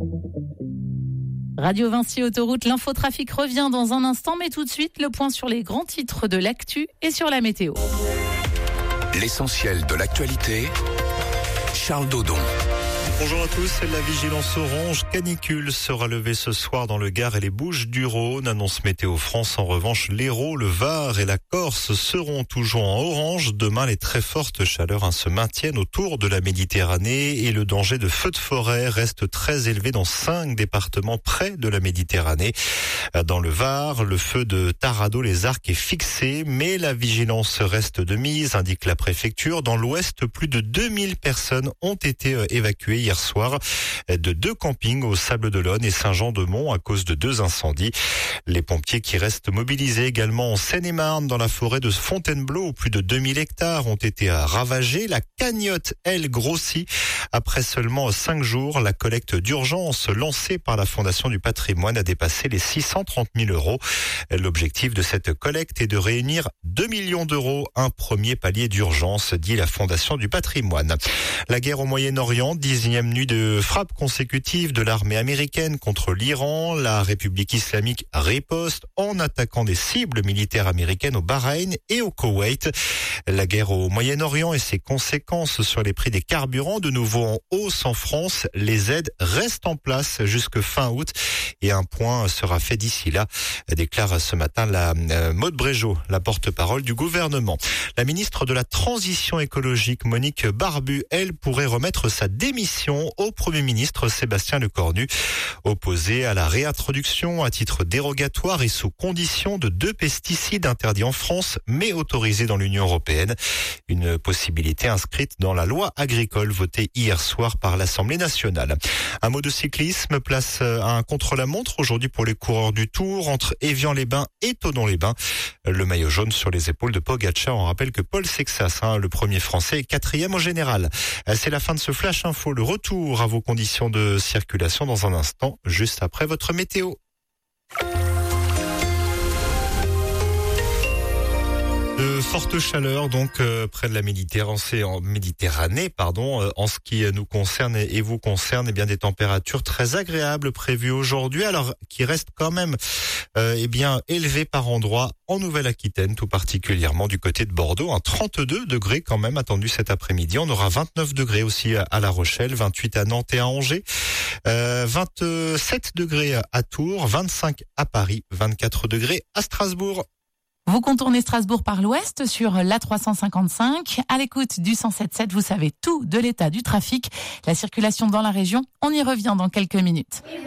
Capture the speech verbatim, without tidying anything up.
Radio Vinci Autoroute, l'infotrafic revient dans un instant, mais tout de suite, le point sur les grands titres de l'actu et sur la météo. L'essentiel de l'actualité, Charles Dodon. Bonjour à tous, la vigilance orange canicule sera levée ce soir dans le Gard et les Bouches-du-Rhône. Annonce Météo France. En revanche, l'Hérault, le Var et la Corse seront toujours en orange. Demain, les très fortes chaleurs hein, se maintiennent autour de la Méditerranée et le danger de feux de forêt reste très élevé dans cinq départements près de la Méditerranée. Dans le Var, le feu de Tarandeau-les-Arcs est fixé, mais la vigilance reste de mise, indique la préfecture. Dans l'Ouest, plus de deux mille personnes ont été évacuées hier soir de deux campings au Sables-d'Olonne et Saint-Jean-de-Mont à cause de deux incendies. Les pompiers qui restent mobilisés également en Seine-et-Marne dans la forêt de Fontainebleau où plus de deux mille hectares ont été ravagés. La cagnotte, elle, grossit. Après seulement cinq jours, la collecte d'urgence lancée par la Fondation du patrimoine a dépassé les six cent trente mille euros. L'objectif de cette collecte est de réunir deux millions d'euros, un premier palier d'urgence, dit la Fondation du patrimoine. La guerre au Moyen-Orient, dixième nuit de frappe consécutive de l'armée américaine contre l'Iran. La République islamique riposte en attaquant des cibles militaires américaines au Bahreïn et au Koweït. La guerre au Moyen-Orient et ses conséquences sur les prix des carburants de nouveau en hausse en France. Les aides restent en place jusque fin août et un point sera fait d'ici là, déclare ce matin la euh, Maude Brégeot, la porte-parole du gouvernement. La ministre de la Transition écologique, Monique Barbu, elle pourrait remettre sa démission au Premier ministre Sébastien Lecornu, opposé à la réintroduction à titre dérogatoire et sous condition de deux pesticides interdits en France mais autorisés dans l'Union européenne. Une possibilité inscrite dans la loi agricole votée hier soir par l'Assemblée nationale. Un mot de cyclisme, place à un contre-la-montre aujourd'hui pour les coureurs du Tour entre Évian-les-Bains et Thonon-les-Bains. Le maillot jaune sur les épaules de Pogacar. On rappelle que Paul Sexas, hein, le premier français, est quatrième au général. C'est la fin de ce Flash Info. Le retour à vos conditions de circulation dans un instant, juste après votre météo. De fortes chaleurs donc euh, près de la Méditerranée, en Méditerranée pardon, euh, en ce qui nous concerne et vous concerne, eh bien des températures très agréables prévues aujourd'hui, alors qui restent quand même euh, eh bien élevées par endroits en Nouvelle-Aquitaine, tout particulièrement du côté de Bordeaux, un trente-deux degrés quand même attendu cet après-midi. On aura vingt-neuf degrés aussi à La Rochelle, vingt-huit à Nantes et à Angers, euh, vingt-sept degrés à Tours, vingt-cinq à Paris, vingt-quatre degrés à Strasbourg. Vous contournez Strasbourg par l'ouest sur l'A trois cent cinquante-cinq. À l'écoute du cent sept sept, vous savez tout de l'état du trafic, la circulation dans la région. On y revient dans quelques minutes.